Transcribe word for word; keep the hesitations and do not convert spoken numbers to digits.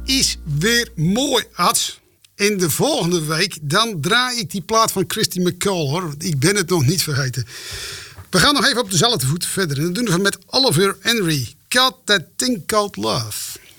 is weer mooi, Ats. In de volgende week, dan draai ik die plaat van Christy McCall, hoor. Ik ben het nog niet vergeten. We gaan nog even op dezelfde voet verder. En dat doen we met Oliver Henry. Got That Thing Called Love.